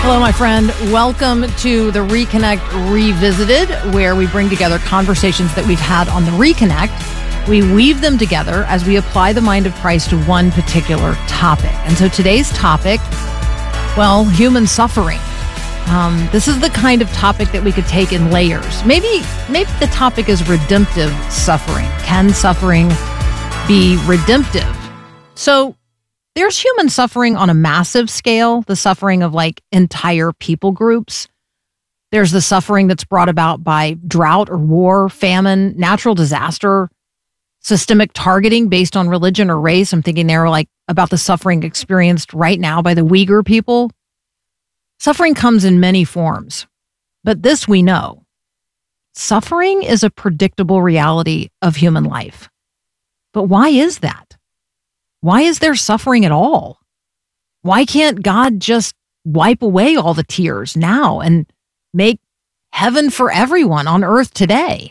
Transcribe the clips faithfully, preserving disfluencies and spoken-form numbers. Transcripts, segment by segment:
Hello, my friend. Welcome to the Reconnect Revisited, where we bring together conversations that we've had on the Reconnect. We weave them together as we apply the mind of Christ to one particular topic. And so today's topic, well, human suffering. Um, this is the kind of topic that we could take in layers. Maybe, maybe the topic is redemptive suffering. Can suffering be redemptive? So there's human suffering on a massive scale, the suffering of like entire people groups. There's the suffering that's brought about by drought or war, famine, natural disaster, systemic targeting based on religion or race. I'm thinking there like about the suffering experienced right now by the Uyghur people. Suffering comes in many forms, but this we know. Suffering is a predictable reality of human life. But why is that? Why is there suffering at all? Why can't God just wipe away all the tears now and make heaven for everyone on earth today?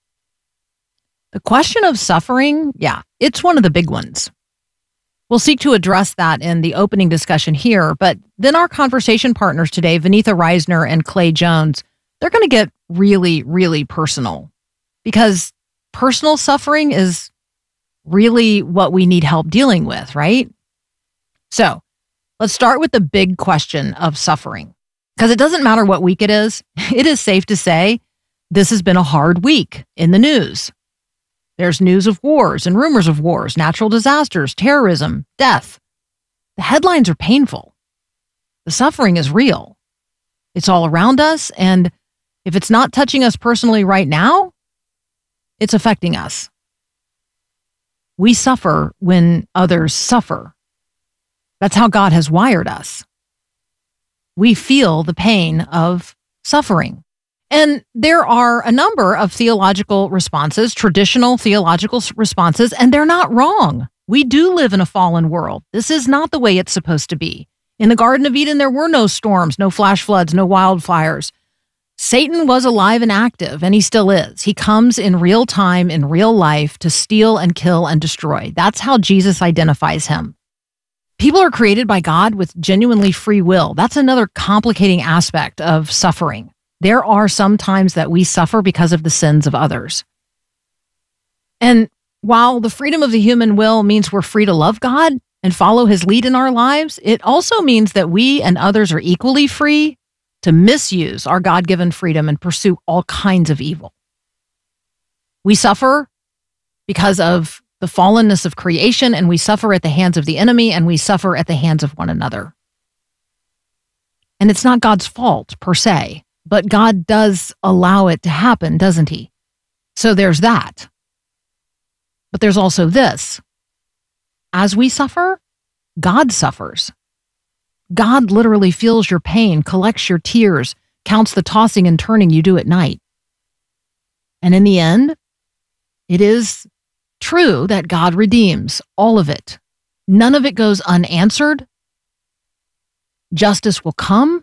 The question of suffering, yeah, it's one of the big ones. We'll seek to address that in the opening discussion here, but then our conversation partners today, Vaneetha Risner and Clay Jones, they're going to get really, really personal because personal suffering is really what we need help dealing with, right? So let's start with the big question of suffering, because it doesn't matter what week it is. It is safe to say this has been a hard week in the news. There's news of wars and rumors of wars, natural disasters, terrorism, death. The headlines are painful. The suffering is real. It's all around us, and if it's not touching us personally right now, it's affecting us. We suffer when others suffer. That's how God has wired us. We feel the pain of suffering. And there are a number of theological responses, traditional theological responses, and they're not wrong. We do live in a fallen world. This is not the way it's supposed to be. In the Garden of Eden, there were no storms, no flash floods, no wildfires. Satan was alive and active, and he still is. He comes in real time, in real life, to steal and kill and destroy. That's how Jesus identifies him. People are created by God with genuinely free will. That's another complicating aspect of suffering. There are some times that we suffer because of the sins of others. And while the freedom of the human will means we're free to love God and follow his lead in our lives, it also means that we and others are equally free to misuse our God-given freedom and pursue all kinds of evil. We suffer because of the fallenness of creation, and we suffer at the hands of the enemy, and we suffer at the hands of one another. And it's not God's fault, per se, but God does allow it to happen, doesn't he? So there's that. But there's also this. As we suffer, God suffers. God literally feels your pain, collects your tears, counts the tossing and turning you do at night. And in the end, it is true that God redeems all of it. None of it goes unanswered. Justice will come.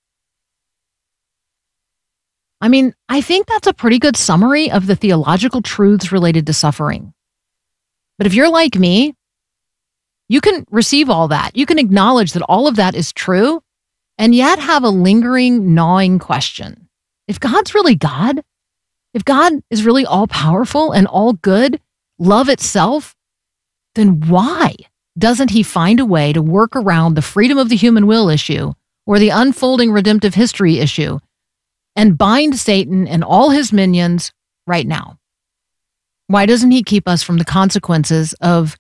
I mean, I think that's a pretty good summary of the theological truths related to suffering. But if you're like me, you can receive all that. You can acknowledge that all of that is true and yet have a lingering, gnawing question. If God's really God, if God is really all powerful and all good, love itself, then why doesn't he find a way to work around the freedom of the human will issue or the unfolding redemptive history issue and bind Satan and all his minions right now? Why doesn't he keep us from the consequences of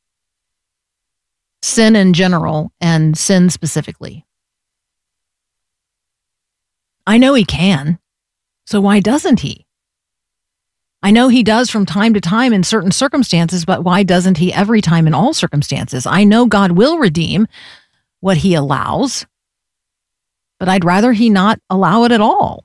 sin in general and sin specifically? I know he can, so why doesn't he? I know he does from time to time in certain circumstances, but why doesn't he every time in all circumstances? I know God will redeem what he allows, but I'd rather he not allow it at all.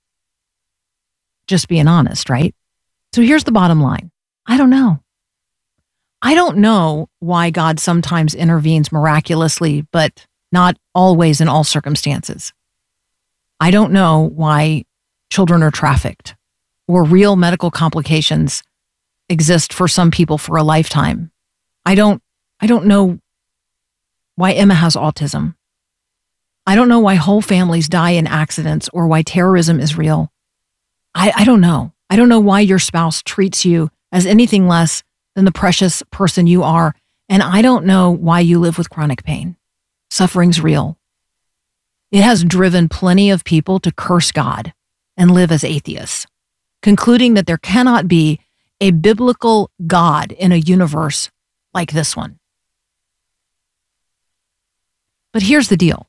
Just being honest, right? So here's the bottom line. I don't know. I don't know why God sometimes intervenes miraculously, but not always in all circumstances. I don't know why children are trafficked or real medical complications exist for some people for a lifetime. I don't, I don't know why Emma has autism. I don't know why whole families die in accidents or why terrorism is real. I, I don't know. I don't know why your spouse treats you as anything less than the precious person you are. And I don't know why you live with chronic pain. Suffering's real. It has driven plenty of people to curse God and live as atheists, concluding that there cannot be a biblical God in a universe like this one. But here's the deal.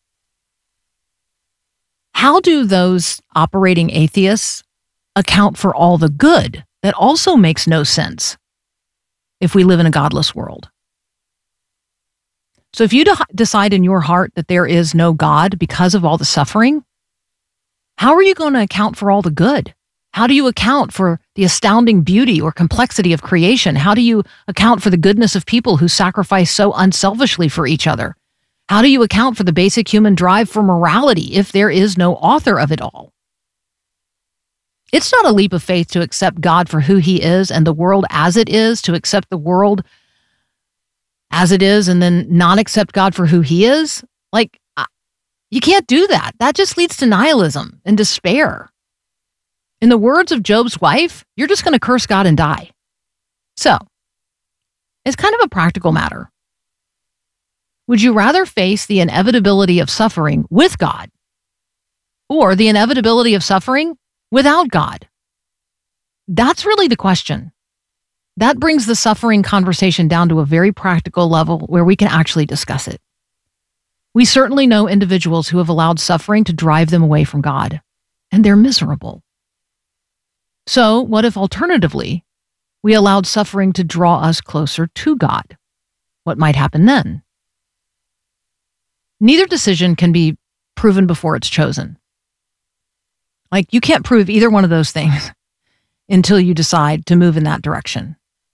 How do those operating atheists account for all the good that also makes no sense if we live in a godless world? So if you de- decide in your heart that there is no God because of all the suffering, how are you going to account for all the good? How do you account for the astounding beauty or complexity of creation? How do you account for the goodness of people who sacrifice so unselfishly for each other? How do you account for the basic human drive for morality if there is no author of it all? It's not a leap of faith to accept God for who he is and the world as it is, to accept the world as it is and then not accept God for who he is. Like, you can't do that. That just leads to nihilism and despair. In the words of Job's wife, you're just going to curse God and die. So, it's kind of a practical matter. Would you rather face the inevitability of suffering with God or the inevitability of suffering without God? That's really the question. That brings the suffering conversation down to a very practical level where we can actually discuss it. We certainly know individuals who have allowed suffering to drive them away from God, and they're miserable. So, what if alternatively, we allowed suffering to draw us closer to God? What might happen then? Neither decision can be proven before it's chosen. Like, you can't prove either one of those things until you decide to move in that direction.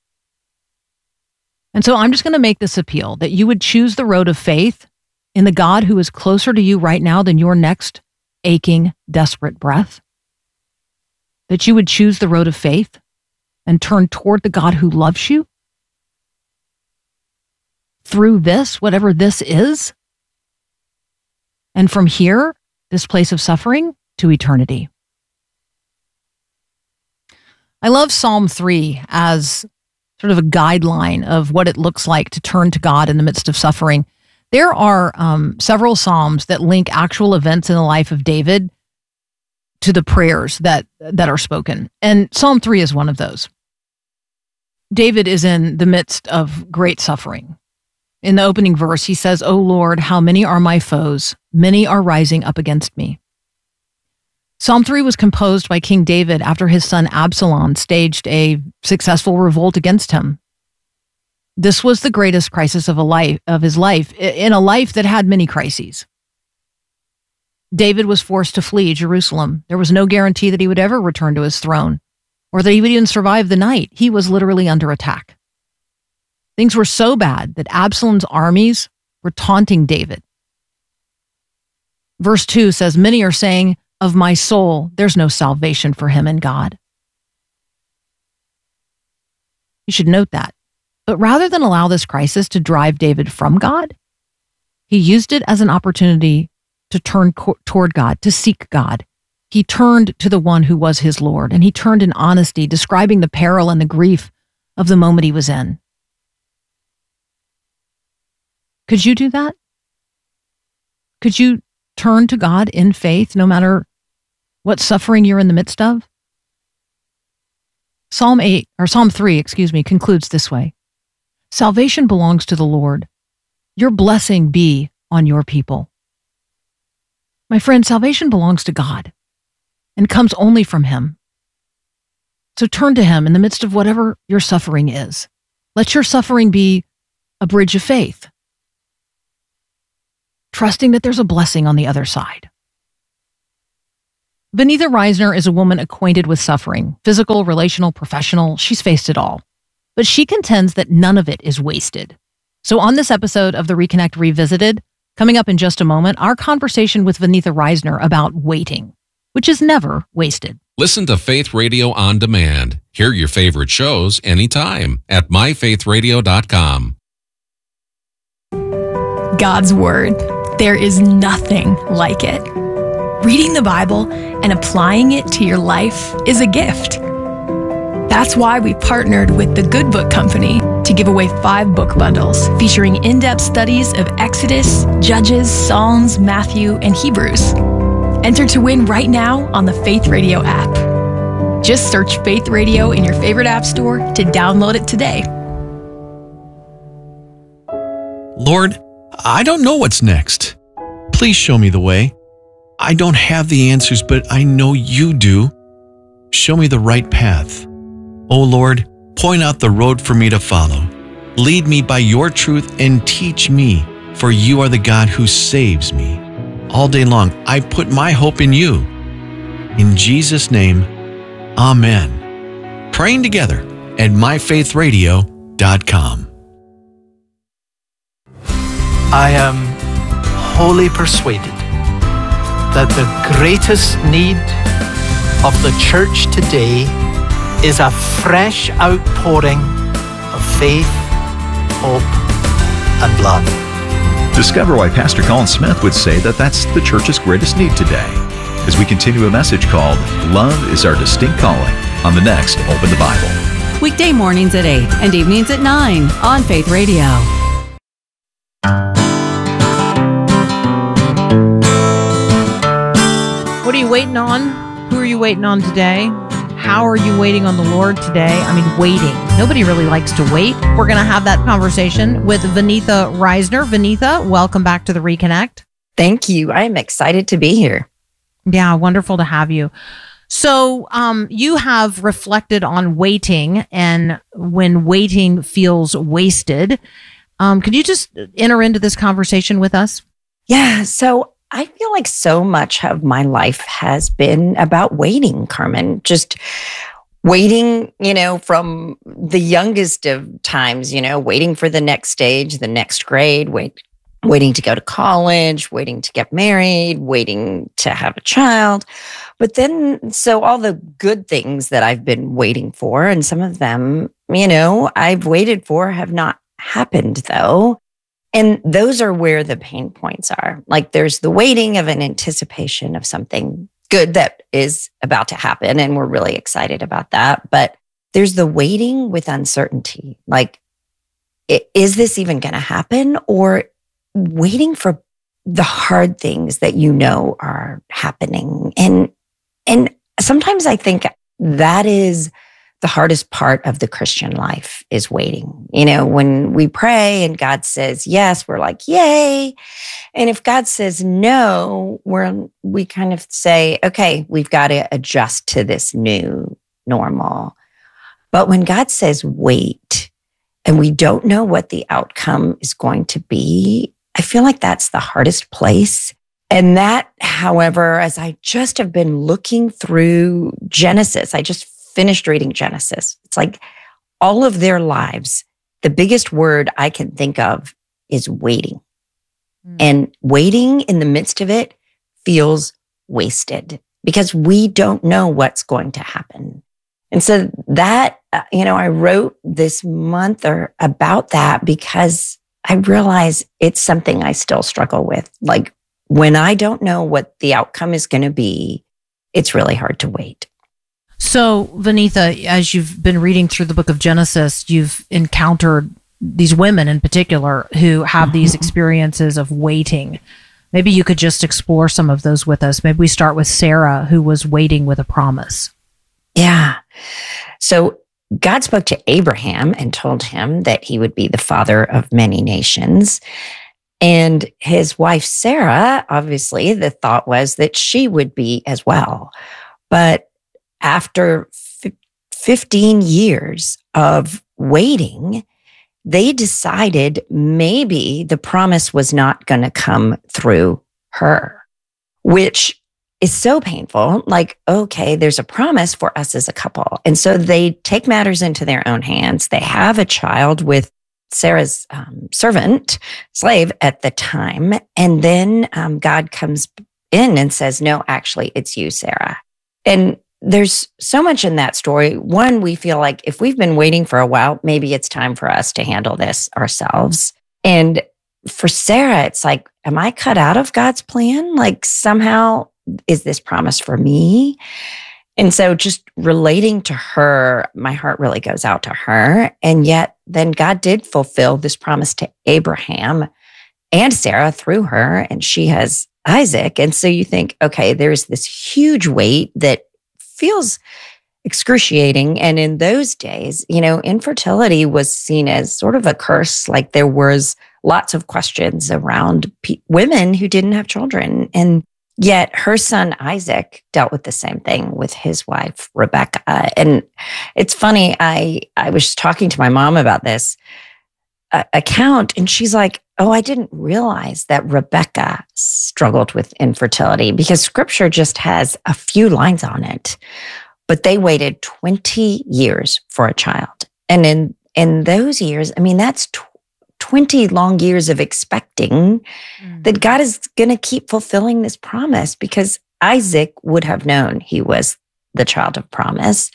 And so I'm just going to make this appeal that you would choose the road of faith in the God who is closer to you right now than your next aching, desperate breath. That you would choose the road of faith and turn toward the God who loves you through this, whatever this is. And from here, this place of suffering, to eternity. I love Psalm three as sort of a guideline of what it looks like to turn to God in the midst of suffering. There are um, several Psalms that link actual events in the life of David to the prayers that, that are spoken. And Psalm three is one of those. David is in the midst of great suffering. In the opening verse, he says, "O Lord, how many are my foes? Many are rising up against me." Psalm three was composed by King David after his son Absalom staged a successful revolt against him. This was the greatest crisis of a life of his life, in a life that had many crises. David was forced to flee Jerusalem. There was no guarantee that he would ever return to his throne, or that he would even survive the night. He was literally under attack. Things were so bad that Absalom's armies were taunting David. Verse two says, "Many are saying, of my soul, there's no salvation for him in God." You should note that. But rather than allow this crisis to drive David from God, he used it as an opportunity to turn co- toward God, to seek God. He turned to the one who was his Lord, and he turned in honesty, describing the peril and the grief of the moment he was in. Could you do that? Could you turn to God in faith no matter what suffering you're in the midst of? Psalm eight, or Psalm three, excuse me, concludes this way. "Salvation belongs to the Lord. Your blessing be on your people." My friend, salvation belongs to God and comes only from him. So turn to him in the midst of whatever your suffering is. Let your suffering be a bridge of faith, trusting that there's a blessing on the other side. Vaneetha Risner is a woman acquainted with suffering, physical, relational, professional. She's faced it all. But she contends that none of it is wasted. So on this episode of the Reconnect Revisited, coming up in just a moment, our conversation with Vaneetha Risner about waiting, which is never wasted. Listen to Faith Radio on demand. Hear your favorite shows anytime at my faith radio dot com. God's Word, There is nothing like it. Reading the Bible and applying it to your life is a gift. That's why we partnered with the Good Book Company to give away five book bundles featuring in-depth studies of Exodus, Judges, Psalms, Matthew, and Hebrews. Enter to win right now on the Faith Radio app. Just search Faith Radio in your favorite app store to download it today. Lord, I don't know what's next. Please show me the way. I don't have the answers, but I know you do. Show me the right path. Oh Lord, point out the road for me to follow. Lead me by your truth and teach me, for you are the God who saves me. All day long, I put my hope in you. In Jesus' name, amen. Praying together at my faith radio dot com. I am wholly persuaded that the greatest need of the church today is a fresh outpouring of faith, hope, and love. Discover why Pastor Colin Smith would say that that's the church's greatest need today, as we continue a message called Love is Our Distinct Calling on the next Open the Bible. Weekday mornings at eight and evenings at nine on Faith Radio. What are you waiting on? Who are you waiting on today? How are you waiting on the Lord today? I mean, waiting. Nobody really likes to wait. We're going to have that conversation with Vinitha Reisner. Vinitha, welcome back to the Reconnect. Thank you. I am excited to be here. Yeah, wonderful to have you. So um, you have reflected on waiting and when waiting feels wasted. Um, could you just enter into this conversation with us? Yeah, so I feel like so much of my life has been about waiting, Carmen. Just waiting, you know, from the youngest of times, you know, waiting for the next stage, the next grade, wait, waiting to go to college, waiting to get married, waiting to have a child. But then, so all the good things that I've been waiting for, and some of them, you know, I've waited for have not happened though. And those are where the pain points are. Like there's the waiting of an anticipation of something good that is about to happen. And we're really excited about that. But there's the waiting with uncertainty. Like, is this even going to happen? Or waiting for the hard things that you know are happening. And, and sometimes I think that is the hardest part of the Christian life is waiting. You know, when we pray and God says yes, we're like, yay. And if God says no, we're, we kind of say, okay, we've got to adjust to this new normal. But when God says wait, and we don't know what the outcome is going to be, I feel like that's the hardest place. And that, however, as I just have been looking through Genesis, I just finished reading Genesis. It's like all of their lives, the biggest word I can think of is waiting. Mm. And waiting in the midst of it feels wasted because we don't know what's going to happen. And so that, uh, you know, I wrote this month or about that because I realize it's something I still struggle with. Like when I don't know what the outcome is going to be, it's really hard to wait. So, Vinitha, as you've been reading through the book of Genesis, you've encountered these women in particular who have these experiences of waiting. Maybe you could just explore some of those with us. Maybe we start with Sarah, who was waiting with a promise. Yeah. So God spoke to Abraham and told him that he would be the father of many nations. And his wife, Sarah, obviously, the thought was that she would be as well. But after fifteen years of waiting, they decided maybe the promise was not going to come through her, which is so painful. Like, okay, there's a promise for us as a couple. And so they take matters into their own hands. They have a child with Sarah's um, servant, slave at the time. And then um, God comes in and says, no, actually, it's you, Sarah. And there's so much in that story. One, we feel like if we've been waiting for a while, maybe it's time for us to handle this ourselves. And for Sarah, it's like, am I cut out of God's plan? Like somehow, is this promise for me? And so just relating to her, my heart really goes out to her. And yet then God did fulfill this promise to Abraham and Sarah through her, and she has Isaac. And so you think, okay, there's this huge weight that feels excruciating. And in those days, you know, infertility was seen as sort of a curse. Like there was lots of questions around pe- women who didn't have children. And yet her son Isaac dealt with the same thing with his wife, Rebecca. And it's funny, I, I was talking to my mom about this uh, account, and she's like, oh, I didn't realize that Rebecca struggled with infertility, because scripture just has a few lines on it. But they waited twenty years for a child. And in, in those years, I mean, that's tw- twenty long years of expecting mm-hmm. that God is going to keep fulfilling this promise, because Isaac would have known he was the child of promise.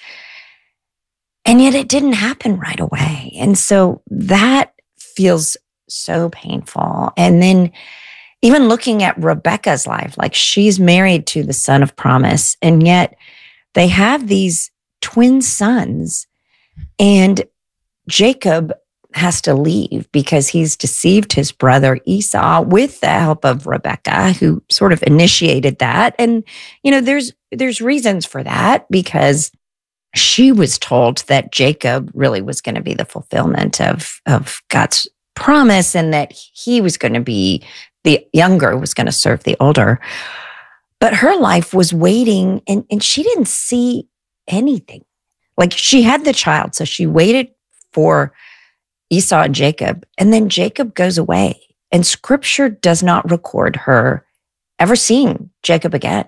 And yet it didn't happen right away. And so that feels so painful. And then even looking at Rebecca's life, like she's married to the son of promise, and yet they have these twin sons, and Jacob has to leave because he's deceived his brother Esau with the help of Rebecca, who sort of initiated that. And, you know, there's, there's reasons for that, because she was told that Jacob really was going to be the fulfillment of, of God's promise, and that he was going to be the younger, was going to serve the older. But her life was waiting, and, and she didn't see anything. Like she had the child, so she waited for Esau and Jacob, and then Jacob goes away. And scripture does not record her ever seeing Jacob again.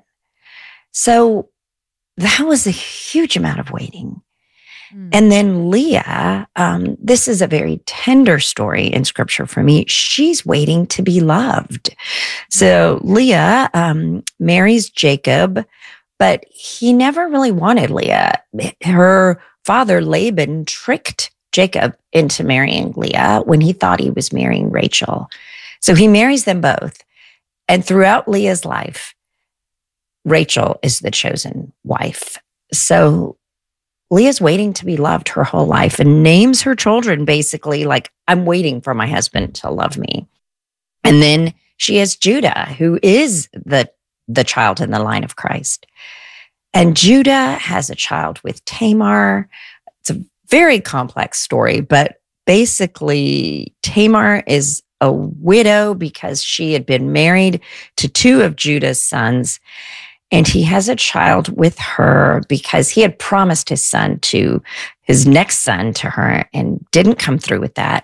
So that was a huge amount of waiting. Mm. And then Leah, um, this is a very tender story in scripture for me. She's waiting to be loved. So Leah um, marries Jacob, but he never really wanted Leah. Her father, Laban, tricked Jacob into marrying Leah when he thought he was marrying Rachel. So he marries them both. And throughout Leah's life, Rachel is the chosen wife. So Leah's waiting to be loved her whole life, and names her children basically like, I'm waiting for my husband to love me. And then she has Judah, who is the, the child in the line of Christ. And Judah has a child with Tamar. It's a very complex story, but basically Tamar is a widow because she had been married to two of Judah's sons. And he has a child with her because he had promised his son to his next son to her and didn't come through with that.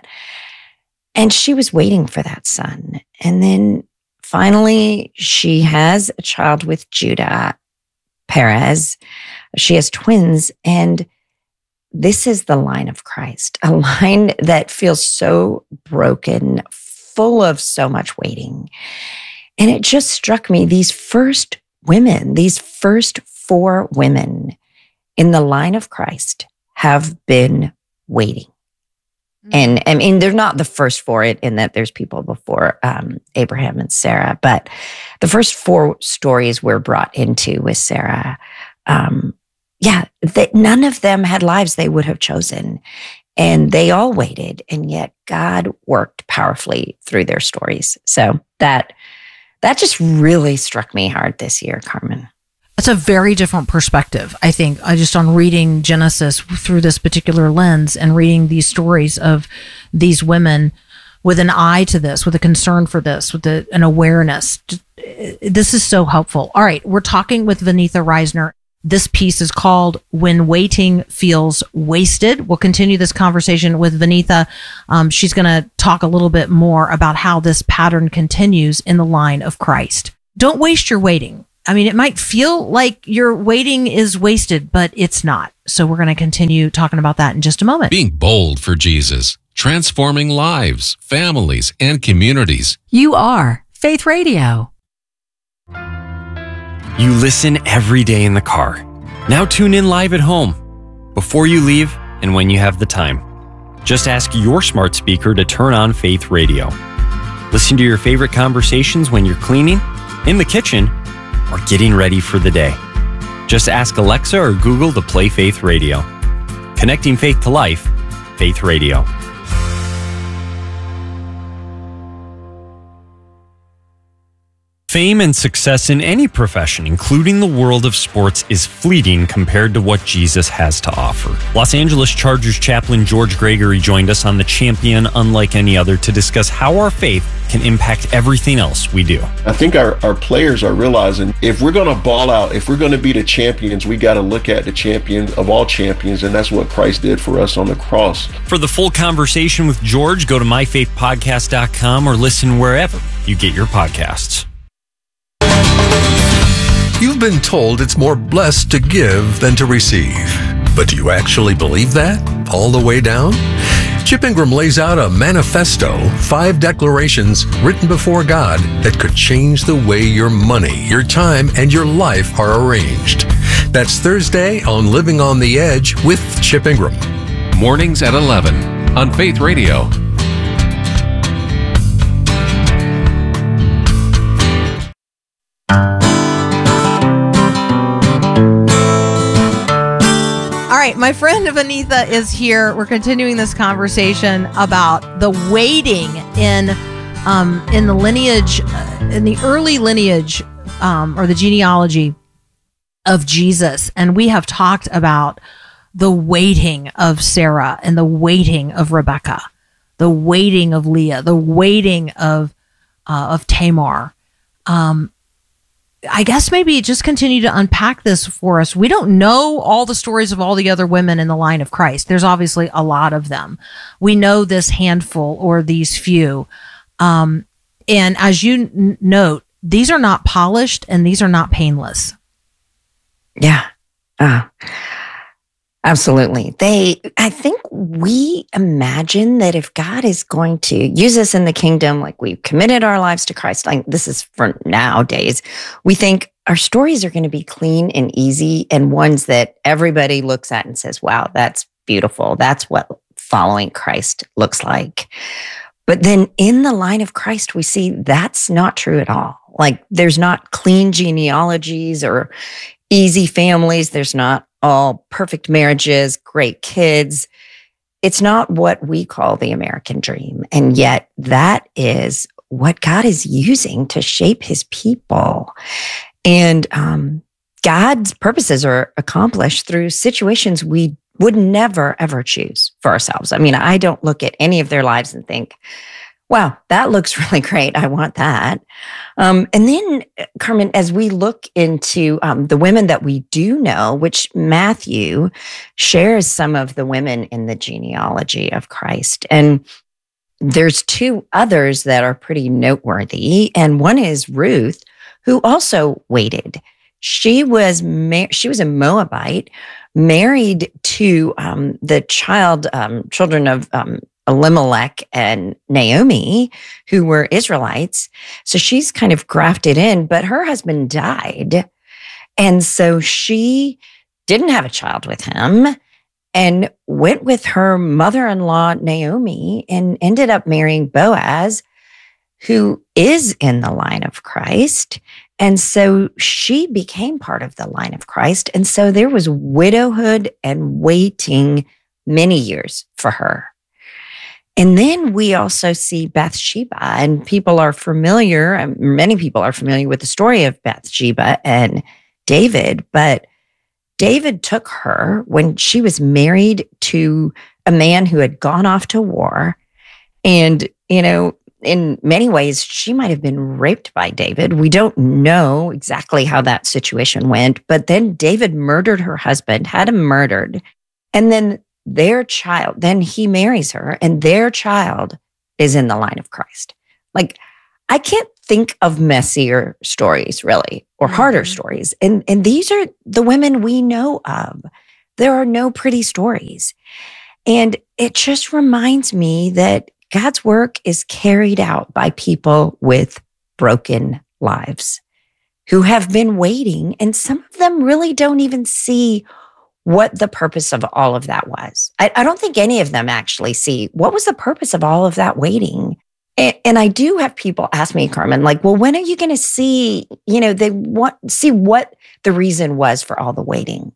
And she was waiting for that son. And then finally, she has a child with Judah, Perez. She has twins. And this is the line of Christ, a line that feels so broken, full of so much waiting. And it just struck me, these first women, these first four women in the line of Christ have been waiting. Mm-hmm. And I mean, they're not the first four in that there's people before um, Abraham and Sarah, but the first four stories we're brought into with Sarah, um, yeah, that none of them had lives they would have chosen. And they all waited, and yet God worked powerfully through their stories. So that That just really struck me hard this year, Carmen. It's a very different perspective, I think, I just on reading Genesis through this particular lens and reading these stories of these women with an eye to this, with a concern for this, with a, an awareness. This is so helpful. All right, we're talking with Vaneetha Risner. This piece is called When Waiting Feels Wasted. We'll continue this conversation with Vaneetha. Um, she's going to talk a little bit more about how this pattern continues in the line of Christ. Don't waste your waiting. I mean, it might feel like your waiting is wasted, but it's not. So we're going to continue talking about that in just a moment. Being bold for Jesus, transforming lives, families, and communities. You are Faith Radio. You listen every day in the car. Now tune in live at home, before you leave and when you have the time. Just ask your smart speaker to turn on Faith Radio. Listen to your favorite conversations when you're cleaning, in the kitchen, or getting ready for the day. Just ask Alexa or Google to play Faith Radio. Connecting faith to life, Faith Radio. Fame and success in any profession, including the world of sports, is fleeting compared to what Jesus has to offer. Los Angeles Chargers chaplain George Gregory joined us on The Champion Unlike Any Other to discuss how our faith can impact everything else we do. I think our, our players are realizing if we're going to ball out, if we're going to be the champions, we got to look at the champion of all champions, and that's what Christ did for us on the cross. For the full conversation with George, go to my faith podcast dot com or listen wherever you get your podcasts. You've been told it's more blessed to give than to receive. But do you actually believe that all the way down? Chip Ingram lays out a manifesto, five declarations written before God that could change the way your money, your time, and your life are arranged. That's Thursday on Living on the Edge with Chip Ingram. Mornings at eleven on Faith Radio. All right, my friend Vanitha is here. We're continuing this conversation about the waiting in um, in the lineage, uh, in the early lineage um, or the genealogy of Jesus. And we have talked about the waiting of Sarah and the waiting of Rebecca, the waiting of Leah, the waiting of uh, of Tamar. Um, I guess maybe just continue to unpack this for us. We don't know all the stories of all the other women in the line of Christ. There's obviously a lot of them. We know this handful or these few. Um, and as you n- note, these are not polished and these are not painless. Yeah. Uh, absolutely. They, I think we imagine that if God is going to use us in the kingdom, like we've committed our lives to Christ, like this is for nowadays, we think our stories are going to be clean and easy and ones that everybody looks at and says, wow, that's beautiful. That's what following Christ looks like. But then in the line of Christ, we see that's not true at all. Like there's not clean genealogies or easy families. There's not all perfect marriages, great kids. It's not what we call the American dream. And yet that is what God is using to shape his people. And um, God's purposes are accomplished through situations we would never, ever choose for ourselves. I mean, I don't look at any of their lives and think, wow, that looks really great. I want that. Um, and then, Carmen, as we look into um, the women that we do know, which Matthew shares some of the women in the genealogy of Christ. And there's two others that are pretty noteworthy. And one is Ruth, who also waited. She was mar- she was a Moabite, married to um, the child um, children of um, Elimelech and Naomi, who were Israelites. So she's kind of grafted in, but her husband died. And so she didn't have a child with him and went with her mother-in-law, Naomi, and ended up marrying Boaz, who is in the line of Christ. And so she became part of the line of Christ. And so there was widowhood and waiting many years for her. And then we also see Bathsheba, and people are familiar, many people are familiar with the story of Bathsheba and David, but David took her when she was married to a man who had gone off to war. And, you know, in many ways, she might have been raped by David. We don't know exactly how that situation went, but then David murdered her husband, had him murdered, and then their child, then he marries her, and their child is in the line of Christ. Like, I can't think of messier stories, really, or harder mm-hmm. stories. And, and these are the women we know of. There are no pretty stories. And it just reminds me that God's work is carried out by people with broken lives who have been waiting, and some of them really don't even see what the purpose of all of that was. I, I don't think any of them actually see what was the purpose of all of that waiting. And, and I do have people ask me, Carmen, like, well, when are you going to see, you know, they want see what the reason was for all the waiting.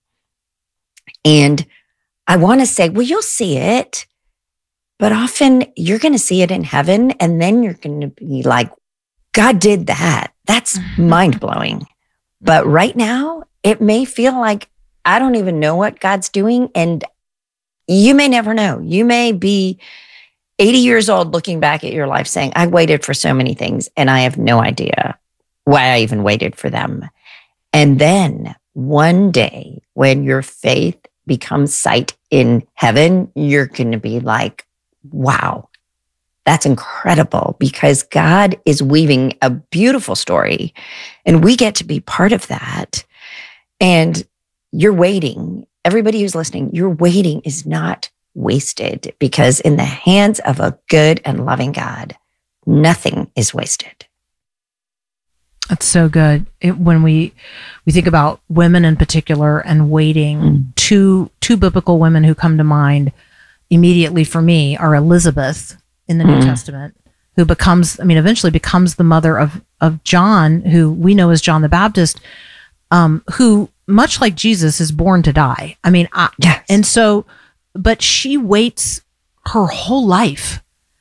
And I want to say, well, you'll see it, but often you're going to see it in heaven. And then you're going to be like, God did that. That's mind blowing. But right now, it may feel like I don't even know what God's doing. And you may never know. You may be eighty years old looking back at your life saying, I waited for so many things and I have no idea why I even waited for them. And then one day when your faith becomes sight in heaven, you're going to be like, wow, that's incredible, because God is weaving a beautiful story and we get to be part of that. And you're waiting. Everybody who's listening, your waiting is not wasted, because in the hands of a good and loving God, nothing is wasted. That's so good. It, when we we think about women in particular and waiting, mm. two two biblical women who come to mind immediately for me are Elizabeth in the mm. New Testament, who becomes, I mean, eventually becomes the mother of of John, who we know as John the Baptist, um, who, much like Jesus, is born to die. I mean, I, yes. and so, but she waits her whole life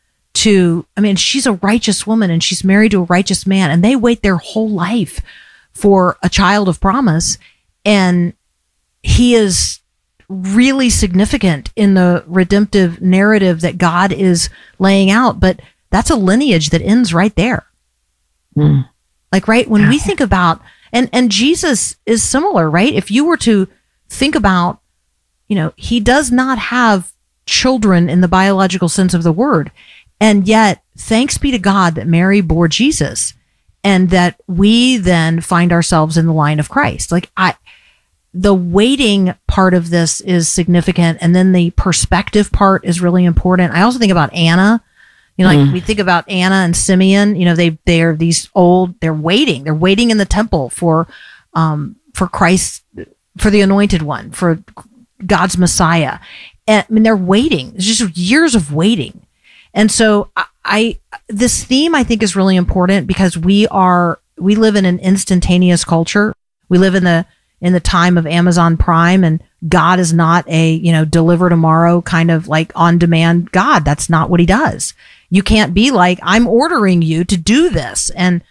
to, I mean, she's a righteous woman and she's married to a righteous man, and they wait their whole life for a child of promise. And he is really significant in the redemptive narrative that God is laying out. But that's a lineage that ends right there. Mm. Like, right, when we think about, and, and Jesus is similar, right? If you were to think about, you know, he does not have children in the biological sense of the word. And yet, thanks be to God that Mary bore Jesus, and that we then find ourselves in the line of Christ. Like, I, the waiting part of this is significant. And then the perspective part is really important. I also think about Anna. You know, like mm. we think about Anna and Simeon, you know, they, they're these old, they're waiting, they're waiting in the temple for, um, for Christ, for the anointed one, for God's Messiah. And I mean, they're waiting. It's just years of waiting. And so I, I, this theme I think is really important, because we are, we live in an instantaneous culture. We live in the, in the time of Amazon Prime, and God is not a, you know, deliver tomorrow kind of like on demand God. That's not what he does. You can't be like, I'm ordering you to do this. And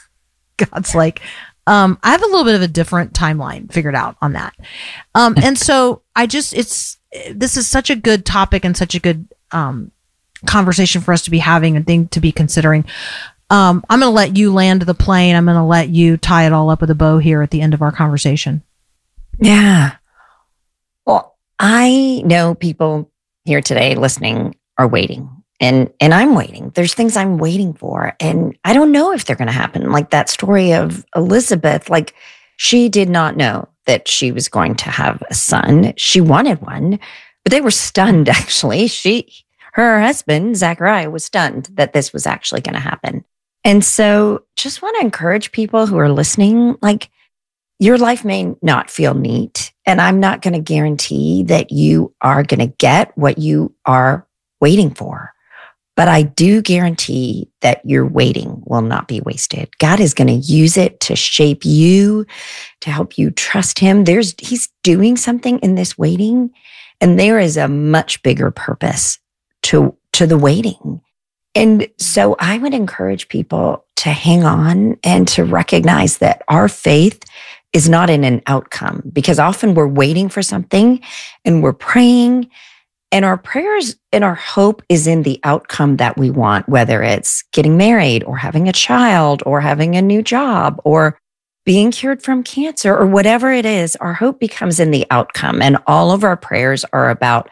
God's like, um, I have a little bit of a different timeline figured out on that. Um, and so I just, it's, this is such a good topic and such a good, um, conversation for us to be having and thing to be considering. Um, I'm going to let you land the plane. I'm going to let you tie it all up with a bow here at the end of our conversation. Yeah. Well, I know people here today listening are waiting, and, and I'm waiting. There's things I'm waiting for, and I don't know if they're going to happen. Like that story of Elizabeth, like she did not know that she was going to have a son. She wanted one, but they were stunned. Actually, she, her husband, Zachariah, was stunned that this was actually going to happen. And so just want to encourage people who are listening, like, your life may not feel neat, and I'm not going to guarantee that you are going to get what you are waiting for. But I do guarantee that your waiting will not be wasted. God is going to use it to shape you, to help you trust him. There's, he's doing something in this waiting, and there is a much bigger purpose to, to the waiting. And so I would encourage people to hang on and to recognize that our faith is not in an outcome, because often we're waiting for something and we're praying, and our prayers and our hope is in the outcome that we want, whether it's getting married or having a child or having a new job or being cured from cancer or whatever it is. Our hope becomes in the outcome, and all of our prayers are about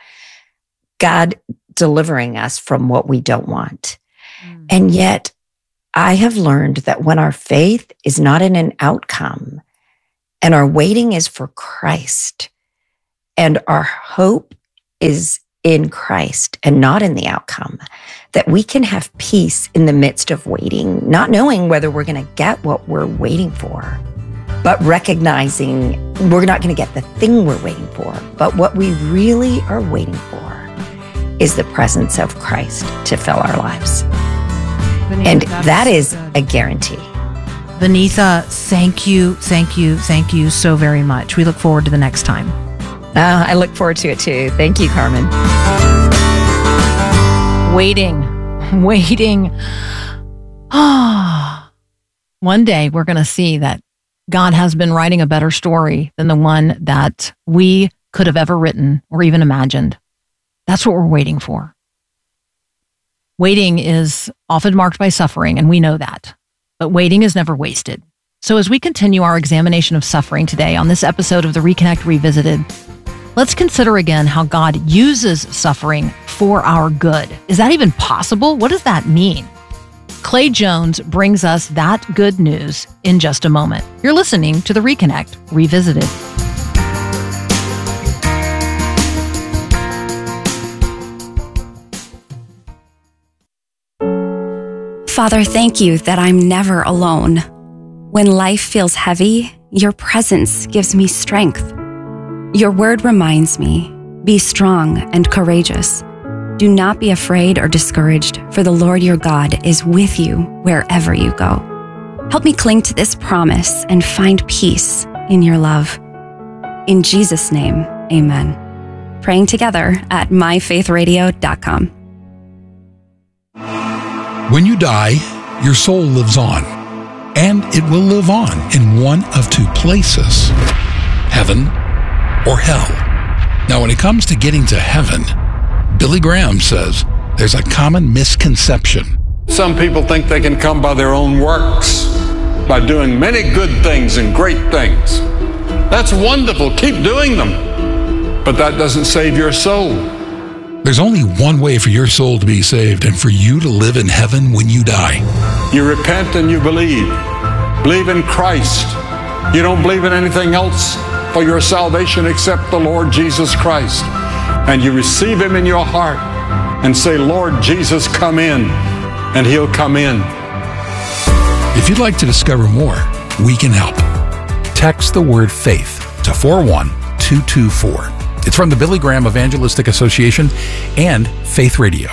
God delivering us from what we don't want. Mm. And yet I have learned that when our faith is not in an outcome and our waiting is for Christ and our hope is in Christ and not in the outcome, that we can have peace in the midst of waiting, not knowing whether we're going to get what we're waiting for, but recognizing we're not going to get the thing we're waiting for, but what we really are waiting for is the presence of Christ to fill our lives. And that is a guarantee. Vanessa, thank you, thank you, thank you so very much. We look forward to the next time. Uh, I look forward to it too. Thank you, Carmen. Waiting, waiting. Ah, one day we're going to see that God has been writing a better story than the one that we could have ever written or even imagined. That's what we're waiting for. Waiting is often marked by suffering, and we know that. But waiting is never wasted. So as we continue our examination of suffering today on this episode of the Reconnect Revisited, let's consider again how God uses suffering for our good. Is that even possible? What does that mean? Clay Jones brings us that good news in just a moment. You're listening to the Reconnect Revisited. Father, thank you that I'm never alone. When life feels heavy, your presence gives me strength. Your word reminds me, be strong and courageous. Do not be afraid or discouraged, for the Lord your God is with you wherever you go. Help me cling to this promise and find peace in your love. In Jesus' name, amen. Praying together at my faith radio dot com. When you die, your soul lives on, and it will live on in one of two places, heaven or hell. Now, when it comes to getting to heaven, Billy Graham says there's a common misconception. Some people think they can come by their own works, by doing many good things and great things. That's wonderful. Keep doing them. But that doesn't save your soul. There's only one way for your soul to be saved and for you to live in heaven when you die. You repent and you believe. Believe in Christ. You don't believe in anything else for your salvation except the Lord Jesus Christ. And you receive him in your heart and say, Lord Jesus, come in, and he'll come in. If you'd like to discover more, we can help. Text the word faith to four one two two four. It's from the Billy Graham Evangelistic Association and Faith Radio.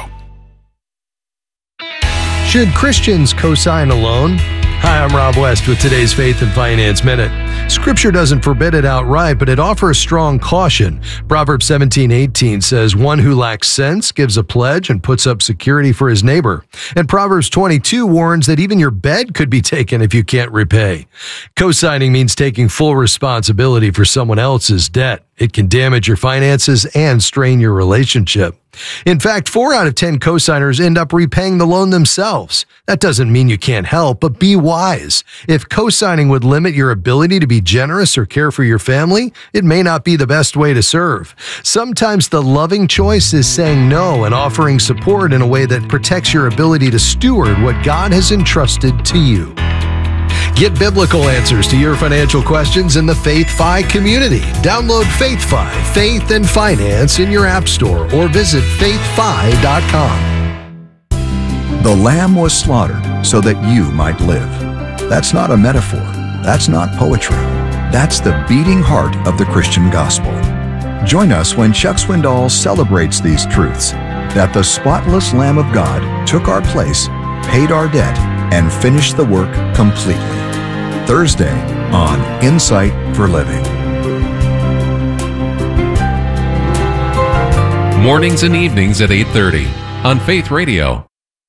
Should Christians co-sign a loan? Hi, I'm Rob West with today's Faith and Finance Minute. Scripture doesn't forbid it outright, but it offers strong caution. Proverbs seventeen eighteen says, one who lacks sense gives a pledge and puts up security for his neighbor. And Proverbs twenty-two warns that even your bed could be taken if you can't repay. Co-signing means taking full responsibility for someone else's debt. It can damage your finances and strain your relationship. In fact, four out of ten co-signers end up repaying the loan themselves. That doesn't mean you can't help, but be wise. If co-signing would limit your ability to be generous or care for your family, it may not be the best way to serve. Sometimes the loving choice is saying no and offering support in a way that protects your ability to steward what God has entrusted to you. Get biblical answers to your financial questions in the FaithFi community. Download FaithFi, Faith and Finance in your app store or visit faith fi dot com. The Lamb was slaughtered so that you might live. That's not a metaphor. That's not poetry. That's the beating heart of the Christian gospel. Join us when Chuck Swindoll celebrates these truths, that the spotless Lamb of God took our place, paid our debt, and finished the work completely. Thursday on Insight for Living. Mornings and evenings at eight thirty on Faith Radio.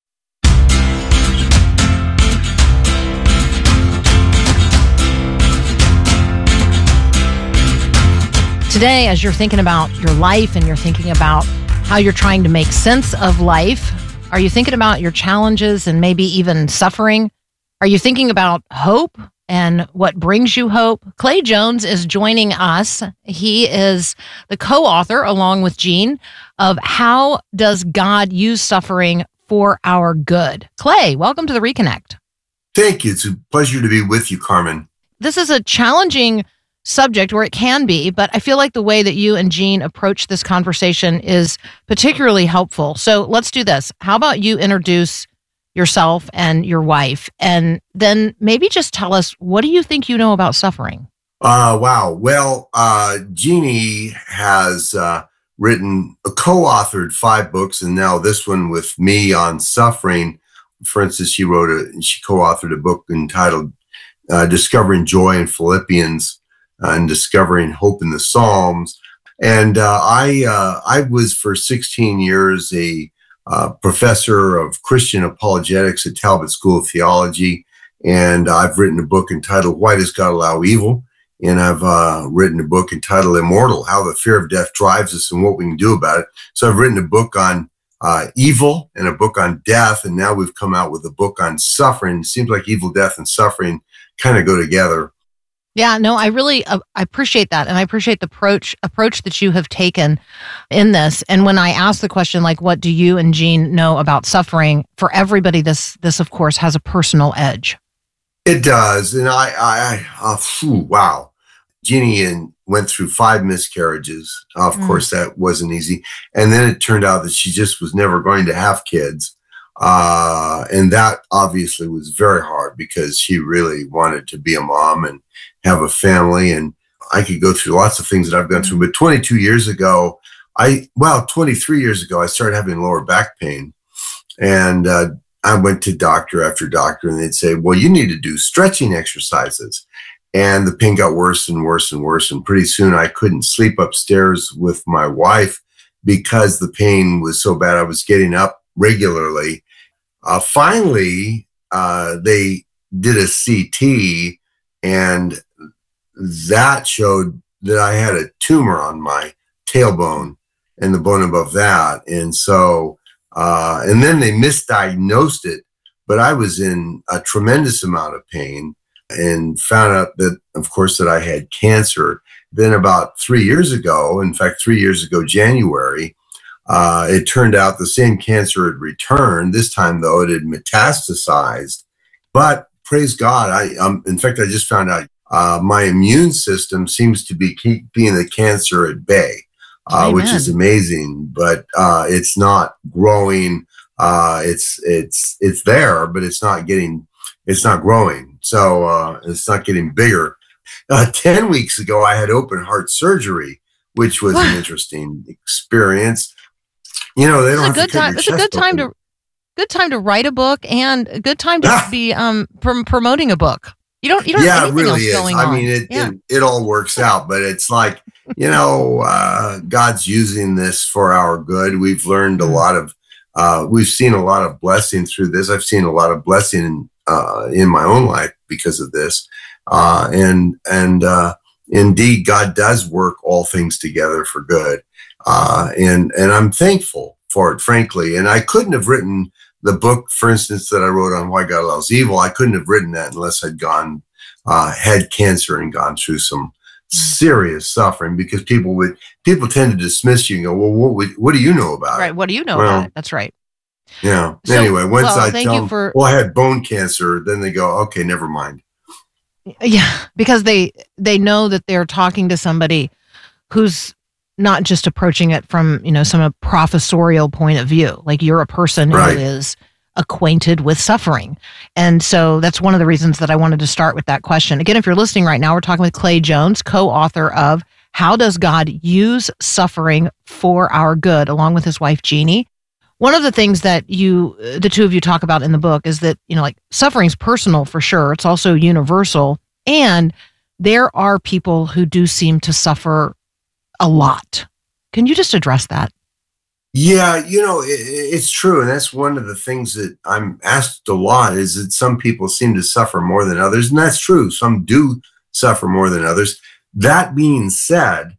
Today, as you're thinking about your life and you're thinking about how you're trying to make sense of life, are you thinking about your challenges and maybe even suffering? Are you thinking about hope and what brings you hope? Clay Jones is joining us. He is the co-author, along with Gene, of How Does God Use Suffering for Our Good? Clay, welcome to the Reconnect. Thank you. It's a pleasure to be with you, Carmen. This is a challenging subject, or it can be, but I feel like the way that you and Gene approach this conversation is particularly helpful. So let's do this. How about you introduce yourself and your wife, and then maybe just tell us, what do you think you know about suffering? Uh, wow. Well, uh, Jeannie has uh, written, co-authored five books, and now this one with me on suffering. for instance, she wrote a, she co-authored a book entitled uh, Discovering Joy in Philippians uh, and Discovering Hope in the Psalms. And uh, I uh, I was for sixteen years a uh, professor of Christian apologetics at Talbot School of Theology. And I've written a book entitled Why Does God Allow Evil? And I've uh, written a book entitled Immortal, How the Fear of Death Drives Us and What We Can Do About it. So I've written a book on uh, evil and a book on death. And now we've come out with a book on suffering. It seems like evil, death, and suffering kind of go together. Yeah, no, I really uh, I appreciate that. And I appreciate the approach approach that you have taken in this. And when I ask the question, like, what do you and Jean know about suffering? For everybody, this, this of course, has a personal edge. It does. And I, I, I uh, phew, wow. Jeannie and went through five miscarriages. Of mm. course, that wasn't easy. And then it turned out that she just was never going to have kids. Uh, and that obviously was very hard because she really wanted to be a mom and have a family. And I could go through lots of things that I've gone mm. through. But twenty-two years ago, I, well, twenty-three years ago, I started having lower back pain. And, uh, I went to doctor after doctor and they'd say, well, you need to do stretching exercises. And the pain got worse and worse and worse. And pretty soon I couldn't sleep upstairs with my wife because the pain was so bad. I was getting up regularly. Uh, finally, uh, they did a C T and that showed that I had a tumor on my tailbone and the bone above that. And so Uh, and then they misdiagnosed it, but I was in a tremendous amount of pain and found out that, of course, that I had cancer. Then about three years ago, in fact, three years ago, January, uh, it turned out the same cancer had returned. This time, though, it had metastasized. But praise God, I, um, in fact, I just found out uh, my immune system seems to be keeping the cancer at bay. Uh, which is amazing, but uh, it's not growing. Uh, it's it's it's there, but it's not getting. It's not growing. So uh, it's not getting bigger. Uh, Ten weeks ago, I had open heart surgery, which was an interesting experience. You know, they don't have it's a good to cut time. your It's a chest good time open. to good time to write a book and a good time to be um prom- promoting a book. You don't. You don't Yeah, have it anything really else is. going I on. mean, it, yeah. it it all works out, but it's like, you know, uh, God's using this for our good. We've learned a lot of, uh, we've seen a lot of blessing through this. I've seen a lot of blessing uh, in my own life because of this, uh, and and uh, indeed, God does work all things together for good, uh, and and I'm thankful for it, frankly. And I couldn't have written the book, for instance, that I wrote on Why God Allows Evil. I couldn't have written that unless I'd gone, uh, had cancer and gone through some serious suffering, because people would, people tend to dismiss you and go, well, what would, what do you know about Right. it? What do you know Well, about it? That's right. Yeah. So, anyway, once well, I thank tell you them, for- well, I had bone cancer, then they go, okay, never mind. Yeah, because they they know that they're talking to somebody who's not just approaching it from, you know, some professorial point of view. Like, you're a person Right. who is acquainted with suffering. And so that's one of the reasons that I wanted to start with that question. Again, if you're listening right now, we're talking with Clay Jones, co-author of How Does God Use Suffering for Our Good, along with his wife, Jeannie. One of the things that you, the two of you talk about in the book is that, you know, like, suffering's personal for sure. It's also universal. And there are people who do seem to suffer a lot. Can you just address that? Yeah, you know, it, it's true. And that's one of the things that I'm asked a lot, is that some people seem to suffer more than others. And that's true. Some do suffer more than others. That being said,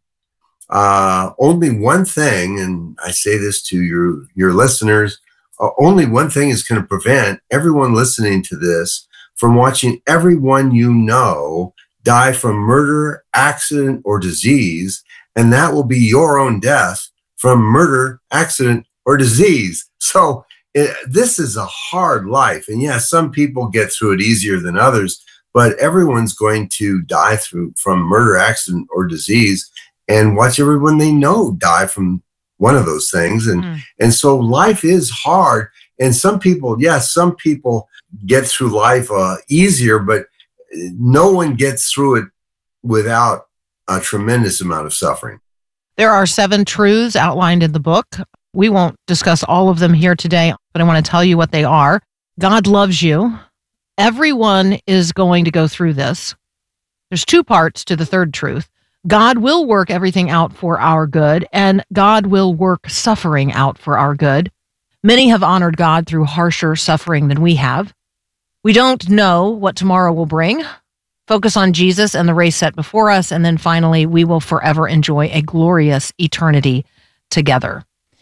uh, only one thing, and I say this to your, your listeners, uh, only one thing is going to prevent everyone listening to this from watching everyone you know die from murder, accident, or disease. And that will be your own death from murder, accident, or disease. So it, this is a hard life. And yes, some people get through it easier than others, but everyone's going to die through from murder, accident, or disease, and watch everyone they know die from one of those things. And, mm. and so life is hard. And some people, yes, some people get through life uh, easier, but no one gets through it without a tremendous amount of suffering. There are seven truths outlined in the book. We won't discuss all of them here today, but I want to tell you what they are. God loves you. Everyone is going to go through this. There's two parts to the third truth. God will work everything out for our good, and God will work suffering out for our good. Many have honored God through harsher suffering than we have. We don't know what tomorrow will bring. Focus on Jesus and the race set before us, and then finally, we will forever enjoy a glorious eternity together.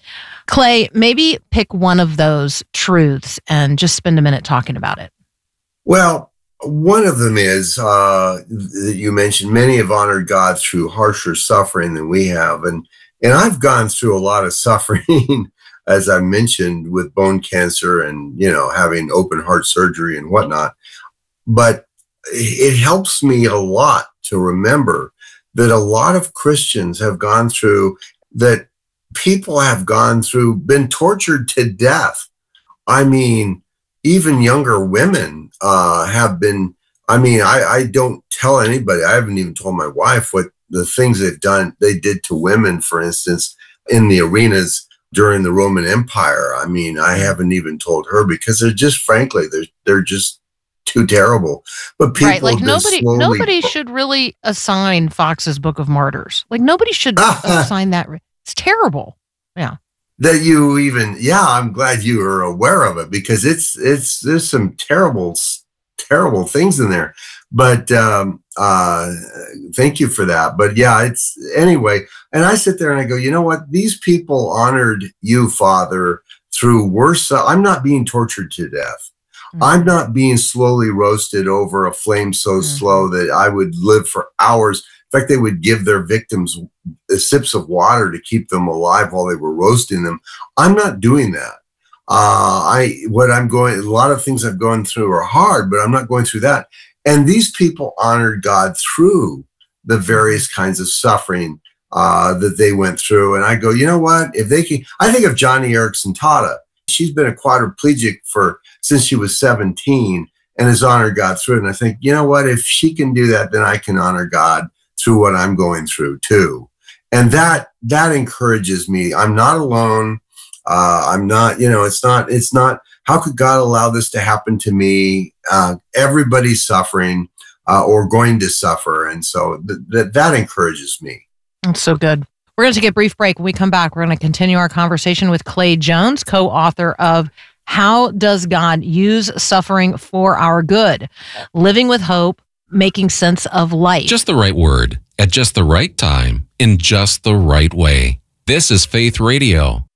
Clay, maybe pick one of those truths and just spend a minute talking about it. Well, one of them is uh, that you mentioned many have honored God through harsher suffering than we have. And, and I've gone through a lot of suffering, as I mentioned, with bone cancer and, you know, having open heart surgery and whatnot. But it helps me a lot to remember that a lot of Christians have gone through, that people have gone through, been tortured to death. I mean, even younger women uh, have been, I mean, I, I don't tell anybody, I haven't even told my wife what the things they've done, they did to women, for instance, in the arenas during the Roman Empire. I mean, I haven't even told her because they're just, frankly, they're, they're just too terrible. But people right, like have been nobody, slowly- nobody should really assign Fox's Book of Martyrs. Like nobody should assign that. It's terrible. Yeah. That you even, yeah, I'm glad you are aware of it because it's, it's, there's some terrible, terrible things in there. But um, uh, thank you for that. But yeah, it's, anyway, and I sit there and I go, you know what? These people honored you, Father, through worse. I'm not being tortured to death. Mm-hmm. I'm not being slowly roasted over a flame so mm-hmm. slow that I would live for hours. In fact, they would give their victims sips of water to keep them alive while they were roasting them. I'm not doing that. Uh, I what I'm going, a lot of things I've gone through are hard, but I'm not going through that. And these people honored God through the various kinds of suffering uh, that they went through. And I go, you know what? If they can, I think of Johnny Erickson Tata. She's been a quadriplegic for since she was seventeen and has honored God through it. And I think, you know what? If she can do that, then I can honor God through what I'm going through too. And that, that encourages me. I'm not alone. Uh, I'm not, you know, it's not, it's not, how could God allow this to happen to me? Uh, everybody's suffering uh, or going to suffer. And so th- th- that encourages me. That's so good. We're going to take a brief break. When we come back, we're going to continue our conversation with Clay Jones, co-author of How Does God Use Suffering for Our Good? Living with Hope, Making Sense of Life. Just the right word, at just the right time, in just the right way. This is Faith Radio.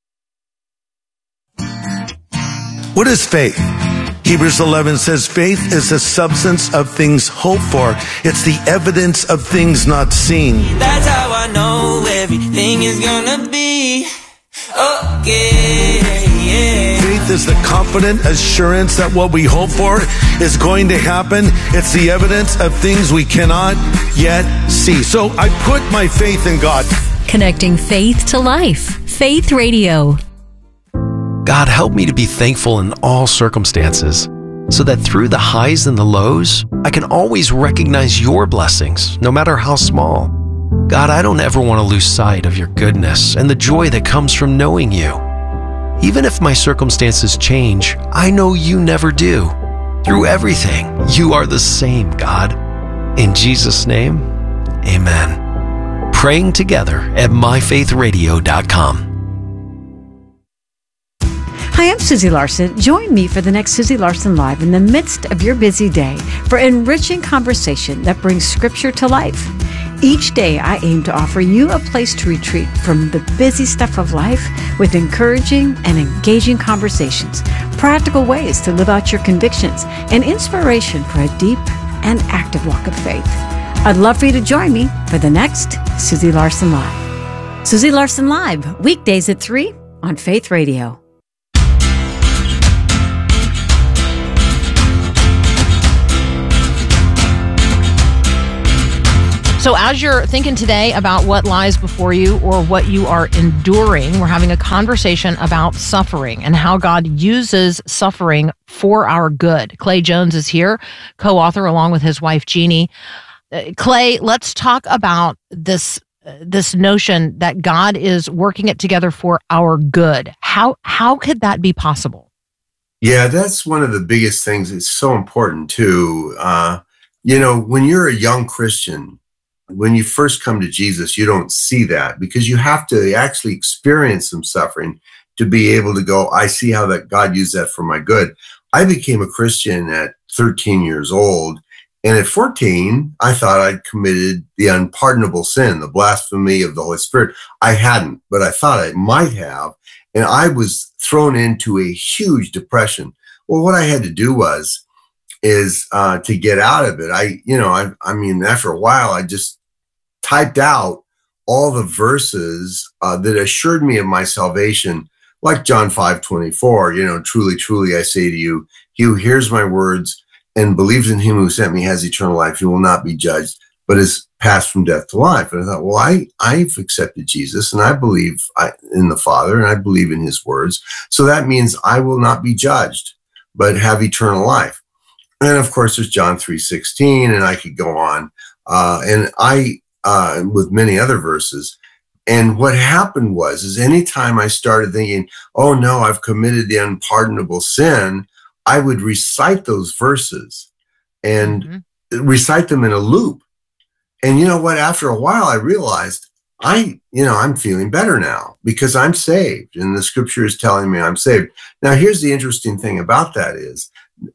What is faith? Hebrews eleven says faith is the substance of things hoped for. It's the evidence of things not seen. That's how I know everything is gonna be okay. Yeah. Faith is the confident assurance that what we hope for is going to happen. It's the evidence of things we cannot yet see. So I put my faith in God. Connecting faith to life. Faith Radio. God, help me to be thankful in all circumstances, so that through the highs and the lows, I can always recognize your blessings, no matter how small. God, I don't ever want to lose sight of your goodness and the joy that comes from knowing you. Even if my circumstances change, I know you never do. Through everything, you are the same, God. In Jesus' name, amen. Praying together at my faith radio dot com. Hi, I'm Susie Larson. Join me for the next Susie Larson Live in the midst of your busy day for enriching conversation that brings Scripture to life. Each day, I aim to offer you a place to retreat from the busy stuff of life with encouraging and engaging conversations, practical ways to live out your convictions, and inspiration for a deep and active walk of faith. I'd love for you to join me for the next Susie Larson Live. Susie Larson Live, weekdays at three on Faith Radio. So as you're thinking today about what lies before you or what you are enduring, we're having a conversation about suffering and how God uses suffering for our good. Clay Jones is here, co-author along with his wife, Jeannie. Uh, Clay, let's talk about this uh, this notion that God is working it together for our good. How how could that be possible? Yeah, that's one of the biggest things. It's so important too. Uh, you know, when you're a young Christian, when you first come to Jesus, you don't see that because you have to actually experience some suffering to be able to go, I see how that God used that for my good. I became a Christian at thirteen years old. And at fourteen, I thought I'd committed the unpardonable sin, the blasphemy of the Holy Spirit. I hadn't, but I thought I might have. And I was thrown into a huge depression. Well, what I had to do was, is uh, to get out of it. I, you know, I, I mean, after a while, I just typed out all the verses uh, that assured me of my salvation, like John five twenty-four, you know, truly, truly, I say to you, he who hears my words and believes in him who sent me has eternal life. He will not be judged, but is passed from death to life. And I thought, well, I, I've accepted Jesus and I believe I, in the Father and I believe in his words. So that means I will not be judged, but have eternal life. And then, of course, there's John three sixteen, and I could go on. Uh, and I, uh, with many other verses. And what happened was, is anytime I started thinking, oh no, I've committed the unpardonable sin, I would recite those verses and mm-hmm. recite them in a loop. And you know what? After a while, I realized I, you know, I'm feeling better now because I'm saved and the scripture is telling me I'm saved. Now, here's the interesting thing about that is,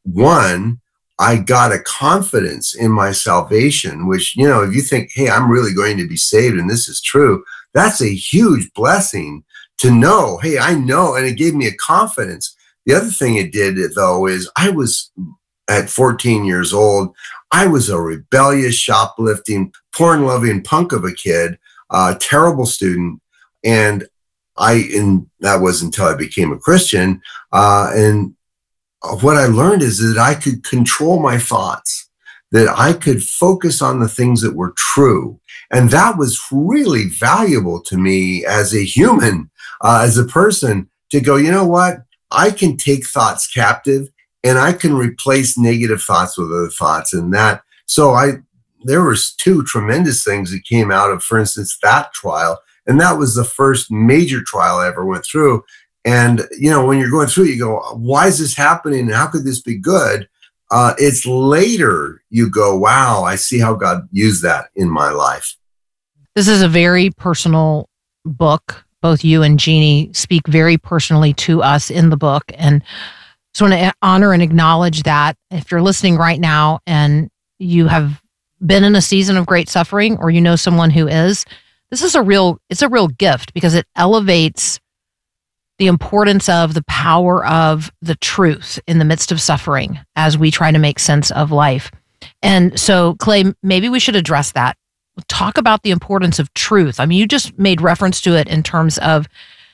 one, I got a confidence in my salvation, which, you know, if you think, hey, I'm really going to be saved and this is true, that's a huge blessing to know, hey, I know, and it gave me a confidence. The other thing it did, though, is I was at fourteen years old, I was a rebellious, shoplifting, porn-loving punk of a kid, a terrible student, and I, and that was until I became a Christian, uh, and what I learned is that I could control my thoughts, that I could focus on the things that were true. And that was really valuable to me as a human, uh, as a person, to go, you know what? I can take thoughts captive and I can replace negative thoughts with other thoughts. And that, so I, there was two tremendous things that came out of, for instance, that trial. And that was the first major trial I ever went through. And, you know, when you're going through it, you go, why is this happening? And how could this be good? Uh, it's later you go, wow, I see how God used that in my life. This is a very personal book. Both you and Jeannie speak very personally to us in the book. And just want to honor and acknowledge that if you're listening right now and you have been in a season of great suffering or you know someone who is, this is a real, it's a real gift because it elevates the importance of the power of the truth in the midst of suffering as we try to make sense of life. And so, Clay, maybe we should address that. Talk about the importance of truth. I mean, you just made reference to it in terms of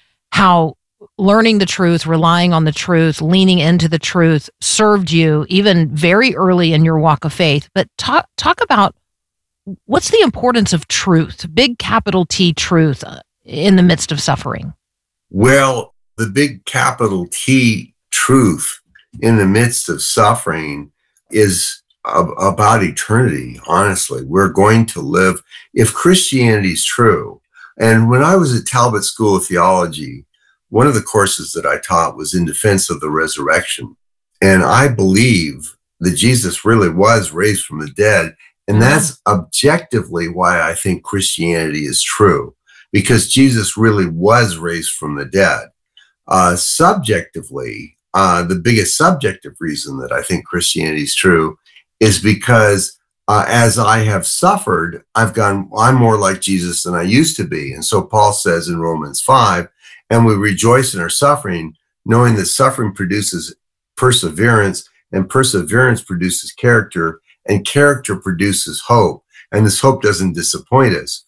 how learning the truth, relying on the truth, leaning into the truth served you even very early in your walk of faith. But talk, talk about what's the importance of truth, big capital T truth in the midst of suffering? Well, the big capital T truth in the midst of suffering is ab- about eternity. Honestly, we're going to live, if Christianity is true. And when I was at Talbot School of Theology, one of the courses that I taught was in defense of the resurrection. And I believe that Jesus really was raised from the dead. And that's objectively why I think Christianity is true, because Jesus really was raised from the dead. Uh, subjectively, uh, the biggest subjective reason that I think Christianity is true is because uh, as I have suffered, I've gone, I'm more like Jesus than I used to be. And so Paul says in Romans five, and we rejoice in our suffering, knowing that suffering produces perseverance, and perseverance produces character, and character produces hope. And this hope doesn't disappoint us.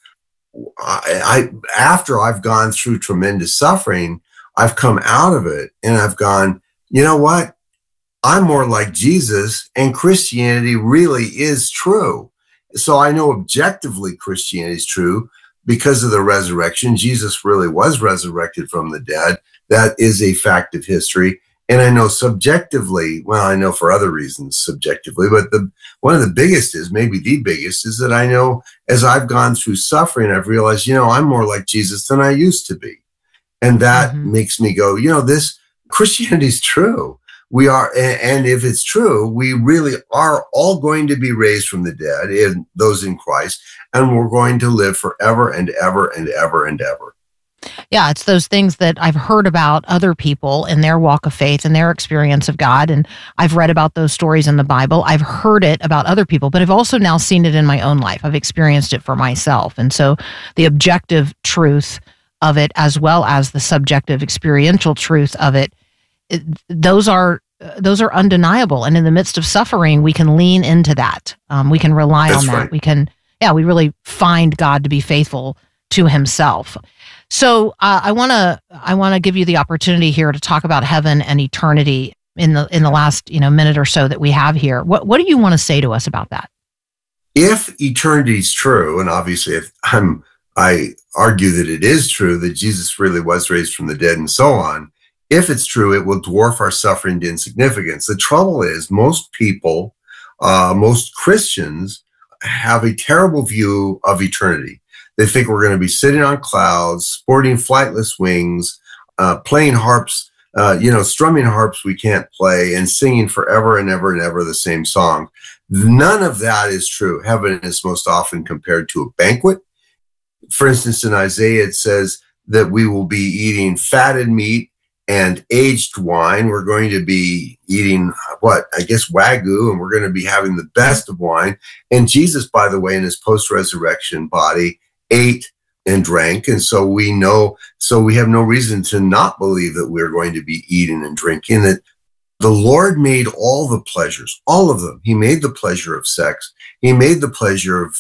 I, I after I've gone through tremendous suffering, I've come out of it and I've gone, you know what? I'm more like Jesus and Christianity really is true. So I know objectively Christianity is true because of the resurrection. Jesus really was resurrected from the dead. That is a fact of history. And I know subjectively, well, I know for other reasons subjectively, but the one of the biggest is, maybe the biggest, is that I know as I've gone through suffering, I've realized, you know, I'm more like Jesus than I used to be. And that mm-hmm. makes me go, you know, this Christianity is true. we are, and if it's true, we really are all going to be raised from the dead, in those in Christ, and we're going to live forever and ever and ever and ever. Yeah, it's those things that I've heard about other people in their walk of faith and their experience of God. And I've read about those stories in the Bible. I've heard it about other people, but I've also now seen it in my own life. I've experienced it for myself. And so the objective truth of it, as well as the subjective experiential truth of it, it those are those are undeniable. And in the midst of suffering, we can lean into that. Um, we can rely That's on that. right. We can, yeah, we really find God to be faithful to himself. So uh, I want to I want to give you the opportunity here to talk about heaven and eternity in the in the last you know minute or so that we have here. What what do you want to say to us about that? If eternity is true, and obviously if I'm, I argue that it is true, that Jesus really was raised from the dead and so on, if it's true, it will dwarf our suffering to insignificance. The trouble is most people, uh, most Christians have a terrible view of eternity. They think we're going to be sitting on clouds, sporting flightless wings, uh, playing harps, uh, you know, strumming harps we can't play, and singing forever and ever and ever the same song. None of that is true. Heaven is most often compared to a banquet. For instance, in Isaiah, it says that we will be eating fatted meat and aged wine. We're going to be eating, what, I guess Wagyu, and we're going to be having the best of wine. And Jesus, by the way, in his post-resurrection body, ate and drank. And so we know, so we have no reason to not believe that we're going to be eating and drinking, that the Lord made all the pleasures, all of them. He made the pleasure of sex. He made the pleasure of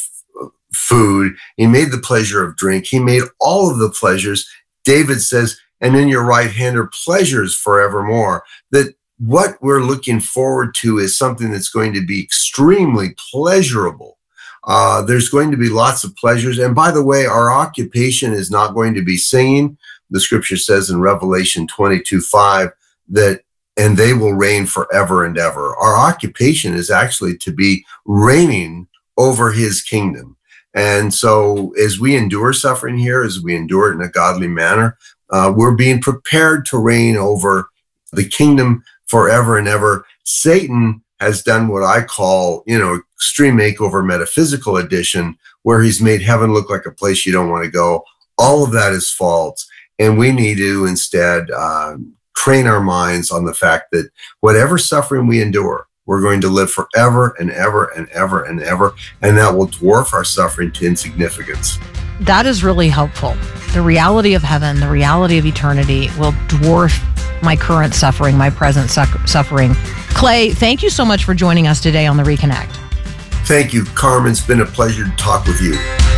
food. He made the pleasure of drink. He made all of the pleasures. David says, and in your right hand are pleasures forevermore. That what we're looking forward to is something that's going to be extremely pleasurable. Uh, there's going to be lots of pleasures. And by the way, our occupation is not going to be singing. The scripture says in Revelation twenty-two five that, and they will reign forever and ever. Our occupation is actually to be reigning over his kingdom. And so as we endure suffering here, as we endure it in a godly manner, uh, we're being prepared to reign over the kingdom forever and ever. Satan has done what I call, you know, extreme makeover metaphysical edition, where he's made heaven look like a place you don't want to go. All of that is false. And we need to instead uh, train our minds on the fact that whatever suffering we endure, we're going to live forever and ever and ever and ever. And that will dwarf our suffering to insignificance. That is really helpful. The reality of heaven, the reality of eternity will dwarf my current suffering, my present su- suffering. Clay, thank you so much for joining us today on The Reconnect. Thank you, Carmen. It's been a pleasure to talk with you.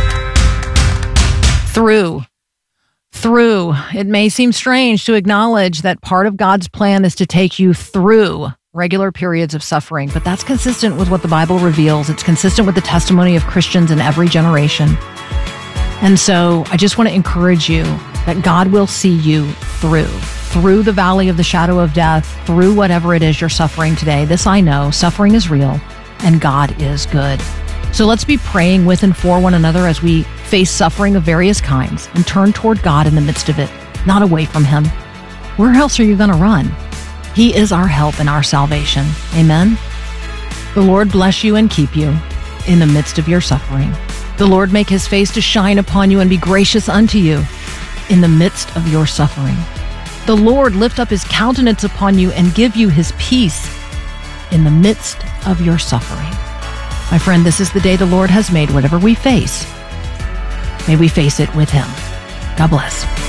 Through, through. It may seem strange to acknowledge that part of God's plan is to take you through regular periods of suffering, but that's consistent with what the Bible reveals. It's consistent with the testimony of Christians in every generation. And so I just want to encourage you that God will see you through, through the valley of the shadow of death, through whatever it is you're suffering today. This I know, suffering is real and God is good. So let's be praying with and for one another as we face suffering of various kinds and turn toward God in the midst of it, not away from him. Where else are you going to run? He is our help and our salvation. Amen. The Lord bless you and keep you in the midst of your suffering. The Lord make his face to shine upon you and be gracious unto you in the midst of your suffering. The Lord lift up his countenance upon you and give you his peace in the midst of your suffering. My friend, this is the day the Lord has made. Whatever we face, may we face it with him. God bless.